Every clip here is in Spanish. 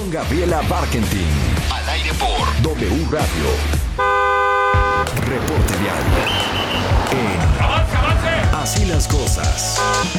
con Gabriela Barkentin. Al aire por W Radio. Reporte vial. En Así las cosas.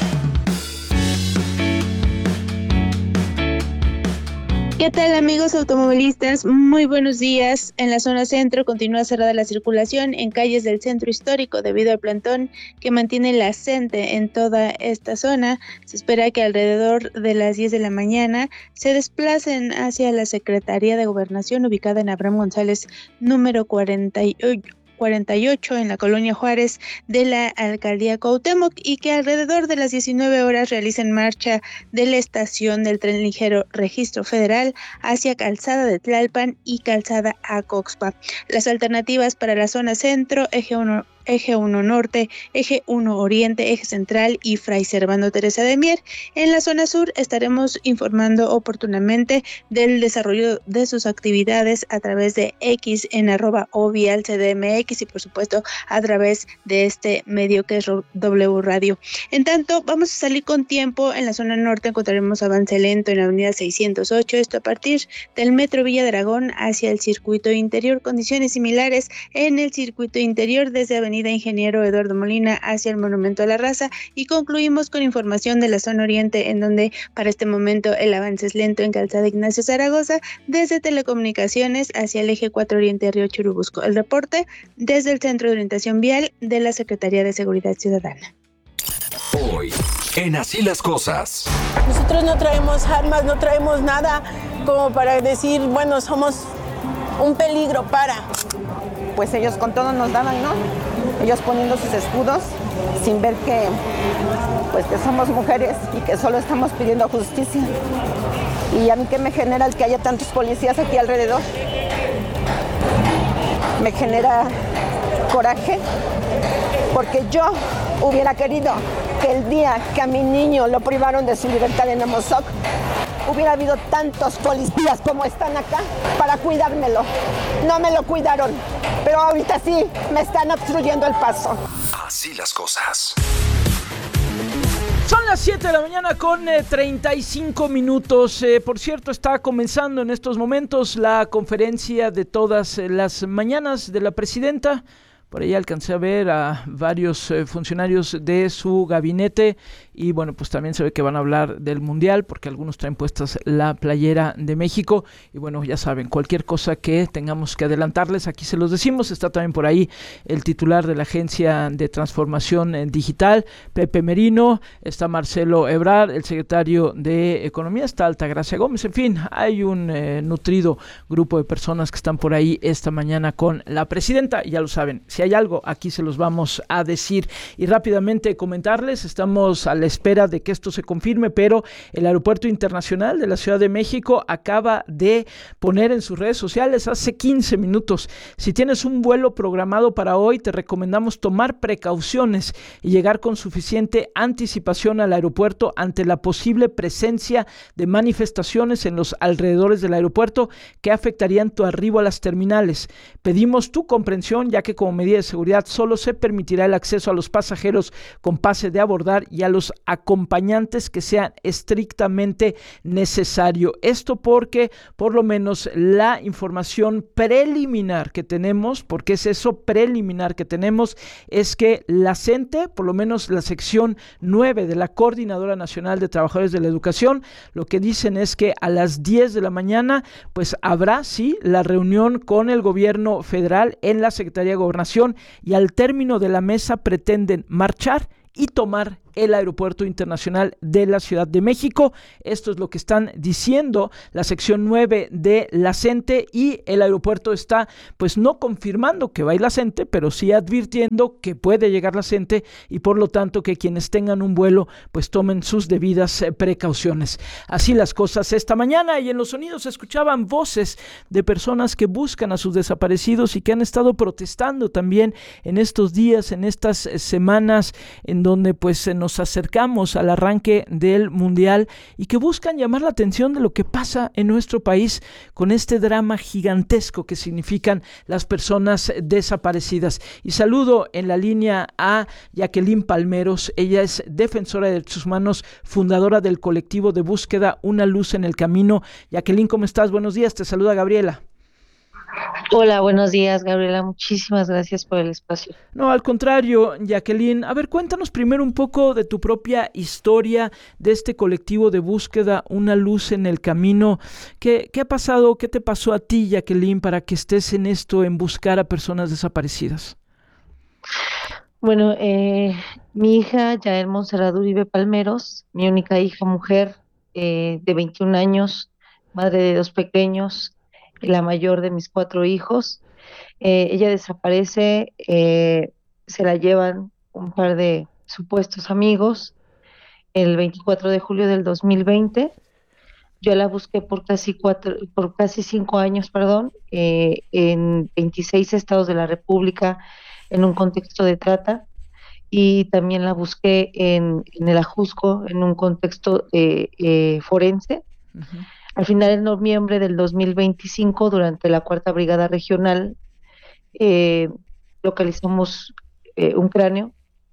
¿Qué tal, amigos automovilistas? Muy buenos días. En la zona centro continúa cerrada la circulación en calles del centro histórico debido al plantón que mantiene la CENTE en toda esta zona. Se espera que alrededor de las 10 de la mañana se desplacen hacia la Secretaría de Gobernación ubicada en Abraham González número 48 en la colonia Juárez de la alcaldía Cuauhtémoc y que alrededor de las 19 horas realicen marcha de la estación del tren ligero Registro Federal hacia Calzada de Tlalpan y Calzada Acoxpa. Las alternativas para la zona centro, Eje 1 Norte, Eje 1 Oriente, Eje Central y Fray Servando Teresa de Mier. En la zona sur estaremos informando oportunamente del desarrollo de sus actividades a través de X en @ovialcdmx y por supuesto a través de este medio que es W Radio. En tanto, vamos a salir con tiempo. En la zona norte encontraremos avance lento en la avenida 608, esto a partir del metro Villa Dragón hacia el circuito interior. Condiciones similares en el circuito interior desde avenida Ingeniero Eduardo Molina hacia el Monumento a la Raza y concluimos con información de la zona oriente en donde para este momento el avance es lento en Calzada Ignacio Zaragoza desde Telecomunicaciones hacia el Eje 4 Oriente Río Churubusco. El reporte desde el Centro de Orientación Vial de la Secretaría de Seguridad Ciudadana. Hoy, en Así las cosas. Nosotros no traemos armas, no traemos nada como para decir, bueno, somos un peligro para. Pues ellos con todo nos daban, ¿no? Ellos poniendo sus escudos sin ver que somos mujeres y que solo estamos pidiendo justicia. Y a mí que me genera el que haya tantos policías aquí alrededor. Me genera coraje porque yo hubiera querido que el día que a mi niño lo privaron de su libertad en Amozoc hubiera habido tantos policías como están acá para cuidármelo. No me lo cuidaron, pero ahorita sí me están obstruyendo el paso. Así las cosas. Son las 7 de la mañana con 35 minutos. Por cierto, está comenzando en estos momentos la conferencia de todas las mañanas de la presidenta. Por ahí alcancé a ver a varios funcionarios de su gabinete y bueno, pues también se ve que van a hablar del Mundial porque algunos traen puestas la playera de México y bueno, ya saben, cualquier cosa que tengamos que adelantarles, aquí se los decimos. Está también por ahí el titular de la Agencia de Transformación Digital, Pepe Merino, está Marcelo Ebrard, el secretario de Economía, está Altagracia Gómez, en fin, hay un nutrido grupo de personas que están por ahí esta mañana con la presidenta, y ya lo saben. Si hay algo, aquí se los vamos a decir. Y rápidamente comentarles, estamos a la espera de que esto se confirme, pero el Aeropuerto Internacional de la Ciudad de México acaba de poner en sus redes sociales hace 15 minutos. Si tienes un vuelo programado para hoy, te recomendamos tomar precauciones y llegar con suficiente anticipación al aeropuerto ante la posible presencia de manifestaciones en los alrededores del aeropuerto que afectarían tu arribo a las terminales. Pedimos tu comprensión, ya que como medida de seguridad solo se permitirá el acceso a los pasajeros con pase de abordar y a los acompañantes que sean estrictamente necesario. Esto porque por lo menos la información preliminar que tenemos, porque es eso preliminar que tenemos, es que la CENTE, por lo menos la sección 9 de la Coordinadora Nacional de Trabajadores de la Educación, lo que dicen es que a las 10 de la mañana pues habrá sí la reunión con el gobierno federal en la Secretaría de Gobernación y al término de la mesa pretenden marchar y tomar el Aeropuerto Internacional de la Ciudad de México. Esto es lo que están diciendo la sección 9 de la CENTE, y el aeropuerto está pues no confirmando que va a ir la CENTE, pero sí advirtiendo que puede llegar la CENTE y por lo tanto que quienes tengan un vuelo pues tomen sus debidas precauciones. Así las cosas esta mañana, y en los sonidos se escuchaban voces de personas que buscan a sus desaparecidos y que han estado protestando también en estos días, en estas semanas en donde pues nos acercamos al arranque del Mundial y que buscan llamar la atención de lo que pasa en nuestro país con este drama gigantesco que significan las personas desaparecidas. Y saludo en la línea a Jacqueline Palmeros. Ella es defensora de derechos humanos, fundadora del colectivo de búsqueda Una Luz en el Camino. Jacqueline, ¿cómo estás? Buenos días, te saluda Gabriela. Hola, buenos días, Gabriela. Muchísimas gracias por el espacio. No, al contrario, Jacqueline. A ver, cuéntanos primero un poco de tu propia historia, de este colectivo de búsqueda Una Luz en el Camino. ¿Qué ha pasado? ¿Qué te pasó a ti, Jacqueline, para que estés en esto, en buscar a personas desaparecidas? Bueno, mi hija, Yael Montserrat Uribe Palmeros, mi única hija mujer, de 21 años, madre de 2 pequeños, la mayor de mis 4 hijos. Ella desaparece, se la llevan un par de supuestos amigos el 24 de julio del 2020. Yo la busqué por casi 5 años, en 26 estados de la República en un contexto de trata, y también la busqué en el Ajusco en un contexto forense. Uh-huh. Al final, en noviembre del 2025, durante la 4ª Brigada Regional, localizamos un cráneo,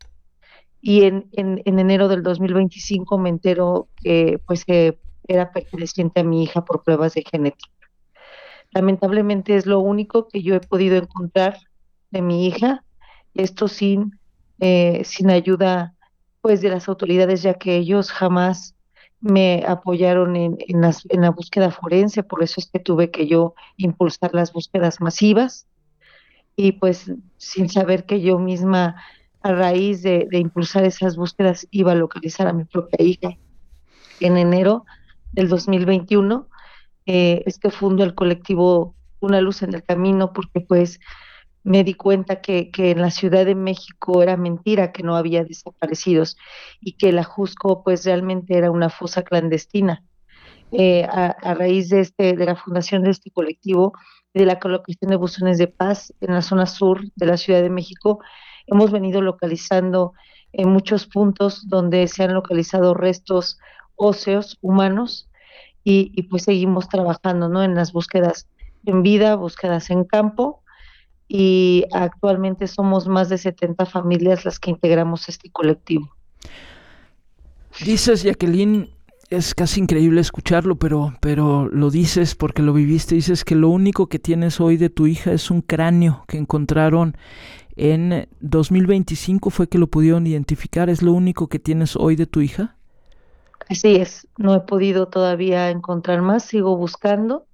y en enero del 2025 me entero que era perteneciente a mi hija por pruebas de genética. Lamentablemente es lo único que yo he podido encontrar de mi hija, esto sin ayuda pues de las autoridades, ya que ellos jamás me apoyaron en la búsqueda forense. Por eso es que tuve que yo impulsar las búsquedas masivas, y pues sin saber que yo misma, a raíz de impulsar esas búsquedas, iba a localizar a mi propia hija. En enero del 2021 es que fundo el colectivo Una Luz en el Camino, porque pues me di cuenta que en la Ciudad de México era mentira que no había desaparecidos, y que el Ajusco pues realmente era una fosa clandestina. A raíz de la fundación de este colectivo, de la colocación de buzones de paz en la zona sur de la Ciudad de México, hemos venido localizando en muchos puntos donde se han localizado restos óseos humanos, y pues seguimos trabajando, ¿no?, en las búsquedas en vida, búsquedas en campo, y actualmente somos más de 70 familias las que integramos este colectivo. Dices, Jacqueline, es casi increíble escucharlo, pero lo dices porque lo viviste. Dices que lo único que tienes hoy de tu hija es un cráneo que encontraron en 2025, fue que lo pudieron identificar. ¿Es lo único que tienes hoy de tu hija? Así es, no he podido todavía encontrar más, sigo buscando.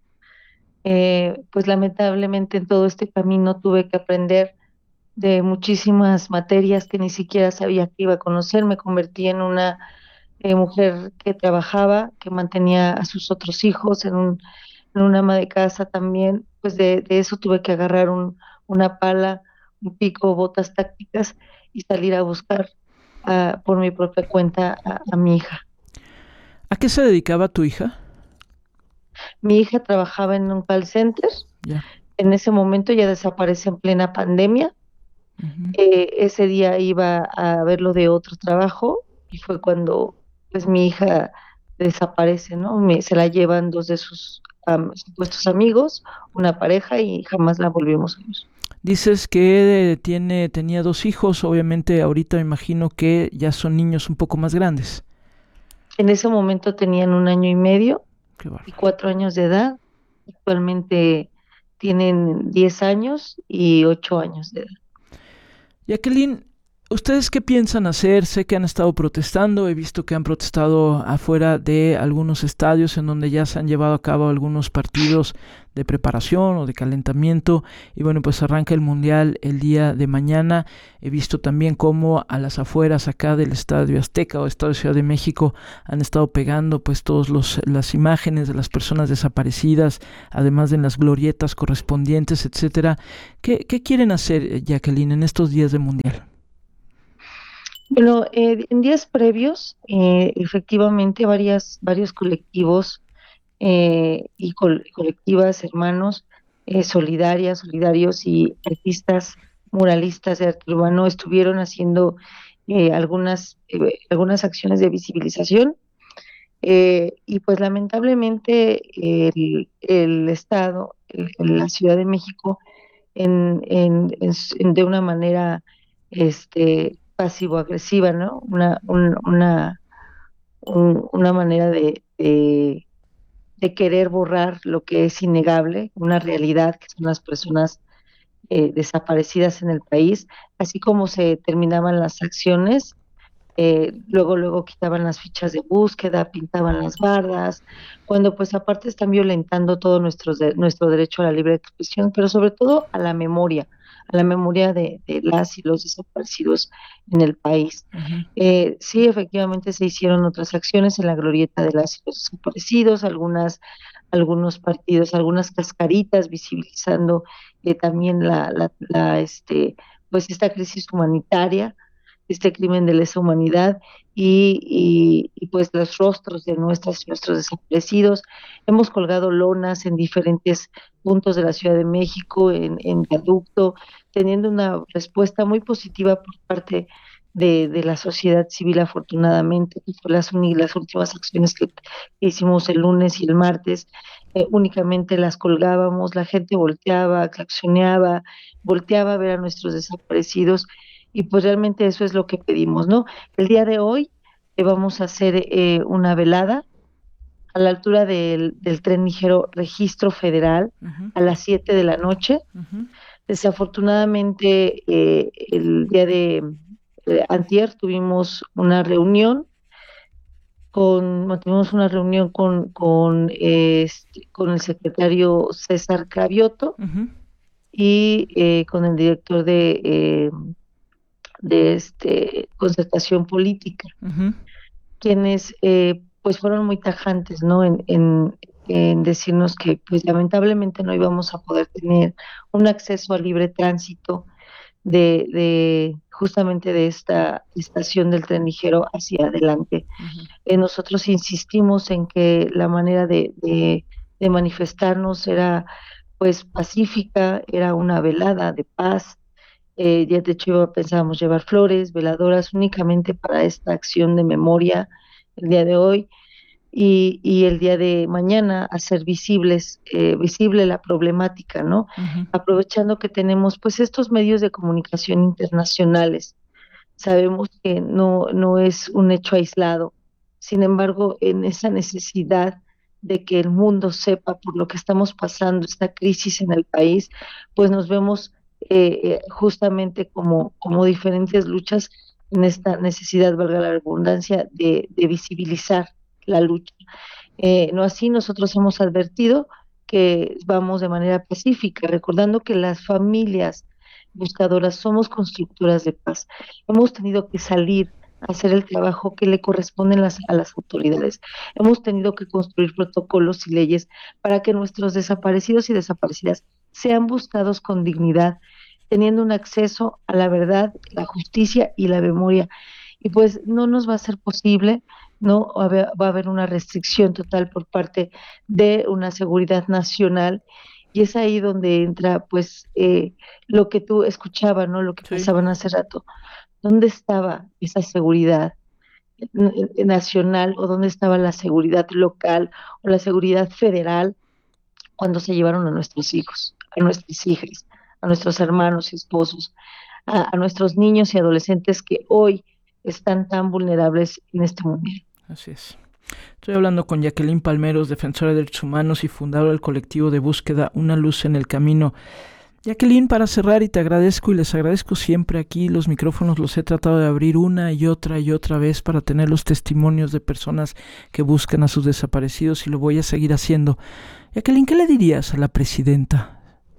Pues lamentablemente en todo este camino tuve que aprender de muchísimas materias que ni siquiera sabía que iba a conocer. Me convertí en una mujer que trabajaba, que mantenía a sus otros hijos, en una ama de casa también. Pues de eso tuve que agarrar una pala, un pico, botas tácticas, y salir a buscar por mi propia cuenta a mi hija. ¿A qué se dedicaba tu hija? Mi hija trabajaba en un call center. Yeah. En ese momento ya desaparece en plena pandemia. Uh-huh. Ese día iba a verlo de otro trabajo, y fue cuando pues mi hija desaparece, ¿no? Se la llevan 2 de sus supuestos amigos, una pareja, y jamás la volvimos a ver. Dices que tenía 2 hijos, obviamente ahorita me imagino que ya son niños un poco más grandes. En ese momento tenían 1 año y medio y 4 años de edad. Actualmente tienen 10 años y 8 años de edad. Jacqueline, ¿ustedes qué piensan hacer? Sé que han estado protestando, he visto que han protestado afuera de algunos estadios en donde ya se han llevado a cabo algunos partidos de preparación o de calentamiento, y bueno, pues arranca el Mundial el día de mañana. He visto también cómo a las afueras acá del Estadio Azteca o Estadio Ciudad de México han estado pegando pues todas las imágenes de las personas desaparecidas, además de las glorietas correspondientes, etcétera. ¿Qué quieren hacer, Jacqueline, en estos días de Mundial? Bueno, en días previos, efectivamente, varios colectivos y colectivas, hermanos, solidarios y artistas muralistas de arte urbano estuvieron haciendo algunas acciones de visibilización. Y pues lamentablemente el Estado, la Ciudad de México, de una manera pasivo-agresiva, ¿no? Una manera de querer borrar lo que es innegable, una realidad que son las personas desaparecidas en el país, así como se terminaban las acciones. Luego quitaban las fichas de búsqueda, pintaban las bardas, cuando pues aparte están violentando todo nuestro derecho a la libre expresión, pero sobre todo a la memoria de las y los desaparecidos en el país. Ujú. Sí, efectivamente se hicieron otras acciones en la glorieta de las y los desaparecidos, algunos partidos, algunas cascaritas visibilizando también pues esta crisis humanitaria, este crimen de lesa humanidad y pues los rostros de nuestros desaparecidos. Hemos colgado lonas en diferentes puntos de la Ciudad de México, en Viaducto, teniendo una respuesta muy positiva por parte de la sociedad civil, afortunadamente, que fue las últimas acciones que hicimos el lunes y el martes. Únicamente las colgábamos, la gente volteaba, claxoneaba, volteaba a ver a nuestros desaparecidos, y pues realmente eso es lo que pedimos, ¿no? El día de hoy vamos a hacer una velada a la altura del tren ligero Registro Federal Ujú. a las 7 de la noche. Ujú. Desafortunadamente, el día de antier tuvimos una reunión con el secretario César Cravioto Ujú. y con el director de concertación política, Ujú. quienes pues fueron muy tajantes, ¿no? En decirnos que pues lamentablemente no íbamos a poder tener un acceso a libre tránsito de justamente de esta estación del tren ligero hacia adelante. Ujú. Nosotros insistimos en que la manera de manifestarnos era pues pacífica, era una velada de paz. Ya de hecho pensábamos llevar flores, veladoras únicamente para esta acción de memoria el día de hoy, y el día de mañana hacer visible la problemática, ¿no? Ujú. Aprovechando que tenemos pues estos medios de comunicación internacionales. Sabemos que no es un hecho aislado. Sin embargo, en esa necesidad de que el mundo sepa por lo que estamos pasando, esta crisis en el país, pues nos vemos justamente como diferentes luchas en esta necesidad, valga la redundancia, de visibilizar la lucha. No así, nosotros hemos advertido que vamos de manera pacífica, recordando que las familias buscadoras somos constructoras de paz. Hemos tenido que salir a hacer el trabajo que le corresponde a las autoridades. Hemos tenido que construir protocolos y leyes para que nuestros desaparecidos y desaparecidas sean buscados con dignidad, teniendo un acceso a la verdad, la justicia y la memoria. Y pues no nos va a ser posible, no va a haber una restricción total por parte de una seguridad nacional, y es ahí donde entra pues lo que tú escuchabas, ¿no? Lo que Sí. pasaban hace rato. ¿Dónde estaba esa seguridad nacional, o dónde estaba la seguridad local o la seguridad federal cuando se llevaron a nuestros hijos, a nuestras hijas, a nuestros hermanos y esposos, a nuestros niños y adolescentes que hoy están tan vulnerables en este momento? Así es. Estoy hablando con Jacqueline Palmeros, defensora de derechos humanos y fundadora del colectivo de búsqueda Una Luz en el Camino. Jacqueline, para cerrar, y te agradezco y les agradezco siempre aquí, los micrófonos los he tratado de abrir una y otra vez para tener los testimonios de personas que buscan a sus desaparecidos, y lo voy a seguir haciendo. Jacqueline, ¿qué le dirías a la presidenta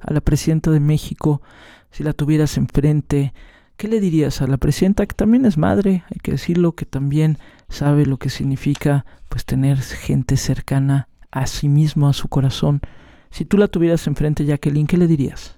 de México, si la tuvieras enfrente? ¿Qué le dirías a la presidenta, que también es madre, hay que decirlo, que también sabe lo que significa pues tener gente cercana a sí mismo, a su corazón? Si tú la tuvieras enfrente, Jacqueline, ¿qué le dirías?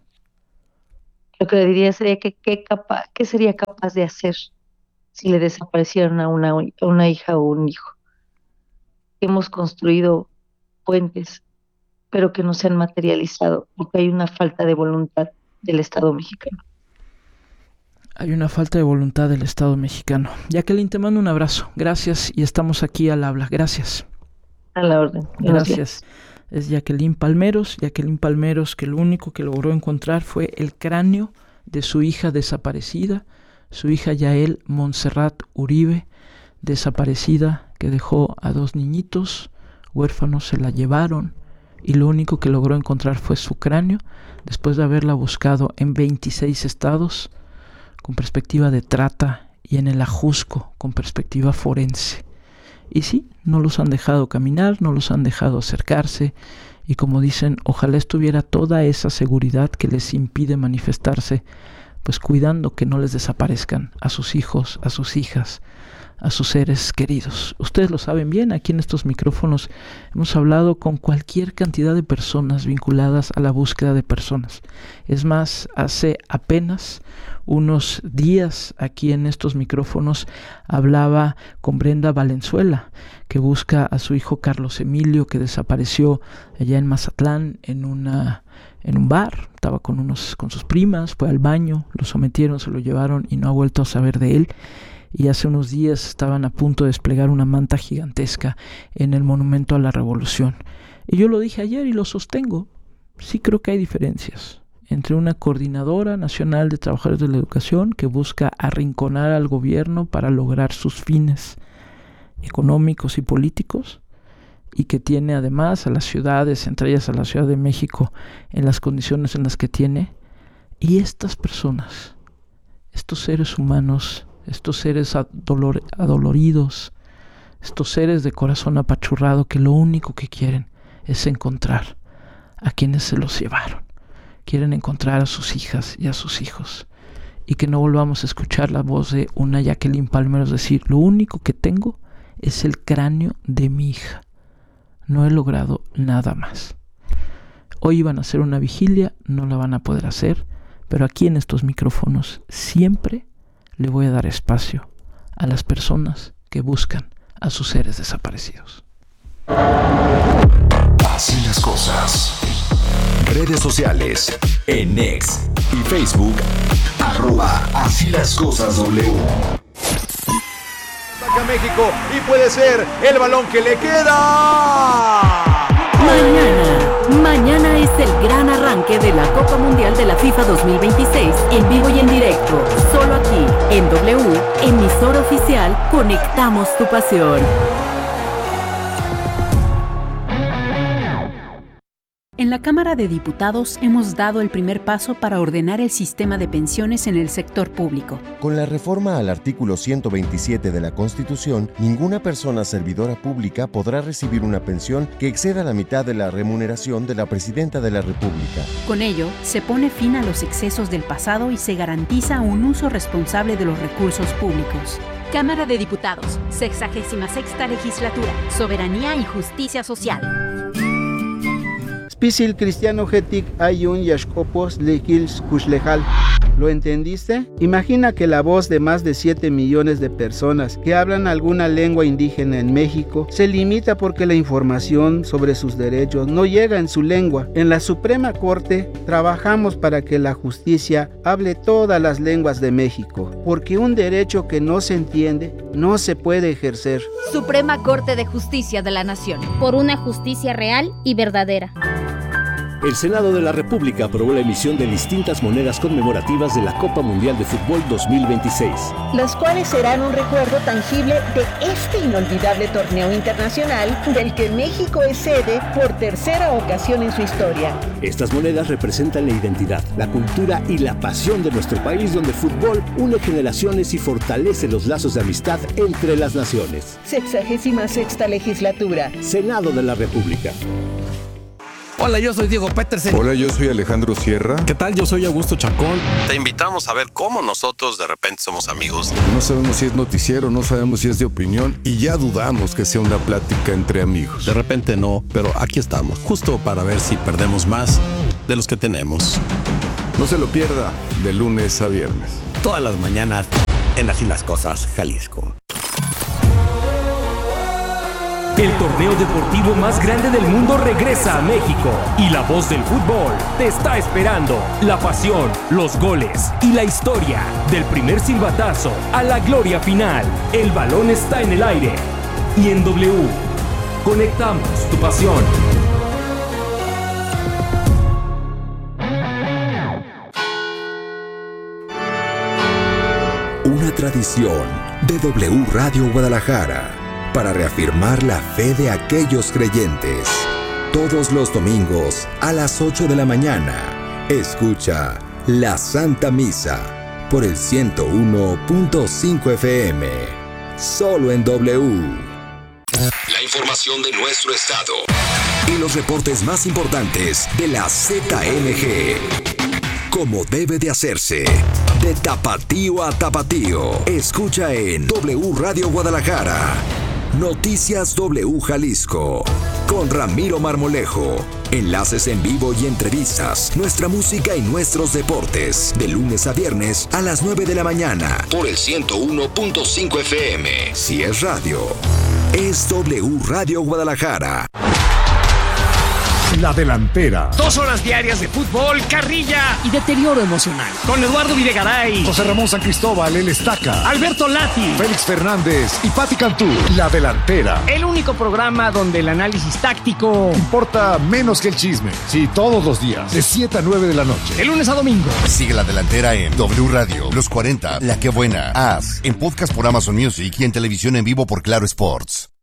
Lo que le diría sería qué sería capaz de hacer si le desaparecieran a una hija o un hijo. Hemos construido puentes, pero que no se han materializado porque hay una falta de voluntad del Estado mexicano. Hay una falta de voluntad del Estado mexicano. Jacqueline, te mando un abrazo. Gracias y estamos aquí al habla. Gracias. A la orden. Gracias. Es Jacqueline Palmeros, que lo único que logró encontrar fue el cráneo de su hija desaparecida, su hija Yael Montserrat Uribe, desaparecida, que dejó a 2 niñitos huérfanos, se la llevaron y lo único que logró encontrar fue su cráneo, después de haberla buscado en 26 estados con perspectiva de trata y en el Ajusco con perspectiva forense. Y sí, no los han dejado caminar, no los han dejado acercarse y como dicen, ojalá estuviera toda esa seguridad que les impide manifestarse, pues cuidando que no les desaparezcan a sus hijos, a sus hijas, a sus seres queridos. Ustedes lo saben bien, aquí en estos micrófonos hemos hablado con cualquier cantidad de personas vinculadas a la búsqueda de personas. Es más, hace apenas unos días aquí en estos micrófonos hablaba con Brenda Valenzuela, que busca a su hijo Carlos Emilio, que desapareció allá en Mazatlán en un bar. Estaba con sus primas, fue al baño, lo sometieron, se lo llevaron y no ha vuelto a saber de él. Y hace unos días estaban a punto de desplegar una manta gigantesca en el Monumento a la Revolución. Y yo lo dije ayer y lo sostengo. Sí creo que hay diferencias entre una coordinadora nacional de trabajadores de la educación que busca arrinconar al gobierno para lograr sus fines económicos y políticos, y que tiene además a las ciudades, entre ellas a la Ciudad de México, en las condiciones en las que tiene, y estas personas, estos seres humanos, estos seres adoloridos, estos seres de corazón apachurrado que lo único que quieren es encontrar a quienes se los llevaron. Quieren encontrar a sus hijas y a sus hijos. Y que no volvamos a escuchar la voz de una Jacqueline Palmeros decir, lo único que tengo es el cráneo de mi hija. No he logrado nada más. Hoy iban a hacer una vigilia, no la van a poder hacer, pero aquí en estos micrófonos siempre le voy a dar espacio a las personas que buscan a sus seres desaparecidos. Así las cosas. Redes sociales en X y Facebook @Así las cosas W. Saca México y puede ser el balón que le queda. Mañana es el gran arranque de la Copa Mundial de la FIFA 2026 en vivo y en directo. Solo aquí, en W, emisora oficial, conectamos tu pasión. En la Cámara de Diputados hemos dado el primer paso para ordenar el sistema de pensiones en el sector público. Con la reforma al artículo 127 de la Constitución, ninguna persona servidora pública podrá recibir una pensión que exceda la mitad de la remuneración de la Presidenta de la República. Con ello, se pone fin a los excesos del pasado y se garantiza un uso responsable de los recursos públicos. Cámara de Diputados, 66ª Legislatura, Soberanía y Justicia Social. Spisil cristiano getik ayun yashkopos lekil kuslejal. ¿Lo entendiste? Imagina que la voz de más de 7 millones de personas que hablan alguna lengua indígena en México se limita porque la información sobre sus derechos no llega en su lengua. En la Suprema Corte trabajamos para que la justicia hable todas las lenguas de México, porque un derecho que no se entiende no se puede ejercer. Suprema Corte de Justicia de la Nación. Por una justicia real y verdadera. El Senado de la República aprobó la emisión de distintas monedas conmemorativas de la Copa Mundial de Fútbol 2026. Las cuales serán un recuerdo tangible de este inolvidable torneo internacional del que México es sede por tercera ocasión en su historia. Estas monedas representan la identidad, la cultura y la pasión de nuestro país, donde el fútbol une generaciones y fortalece los lazos de amistad entre las naciones. 66ª Legislatura. Senado de la República. Hola, yo soy Diego Petersen. Hola, yo soy Alejandro Sierra. ¿Qué tal? Yo soy Augusto Chacón. Te invitamos a ver cómo nosotros de repente somos amigos. No sabemos si es noticiero, no sabemos si es de opinión y ya dudamos que sea una plática entre amigos. De repente no, pero aquí estamos, justo para ver si perdemos más de los que tenemos. No se lo pierda, de lunes a viernes. Todas las mañanas en Así las Cosas, Jalisco. El torneo deportivo más grande del mundo regresa a México y la voz del fútbol te está esperando. La pasión, los goles y la historia del primer silbatazo a la gloria final. El balón está en el aire y en W. Conectamos tu pasión. Una tradición de W Radio Guadalajara para reafirmar la fe de aquellos creyentes. Todos los domingos a las 8 de la mañana, escucha la Santa Misa por el 101.5 FM. Solo en W. La información de nuestro estado y los reportes más importantes de la ZMG. Como debe de hacerse. De tapatío a tapatío. Escucha en W Radio Guadalajara. Noticias W Jalisco. Con Ramiro Marmolejo. Enlaces en vivo y entrevistas. Nuestra música y nuestros deportes. De lunes a viernes a las 9 de la mañana. Por el 101.5 FM. Si es radio, es W Radio Guadalajara. La Delantera. 2 horas diarias de fútbol, carrilla y deterioro emocional. Con Eduardo Videgaray, José Ramón San Cristóbal, el Estaca, Alberto Lati, Félix Fernández y Pati Cantú. La Delantera. El único programa donde el análisis táctico importa menos que el chisme. Sí, todos los días, de 7 a 9 de la noche. De lunes a domingo. Sigue La Delantera en W Radio, Los 40, La Que Buena, As, en podcast por Amazon Music y en televisión en vivo por Claro Sports.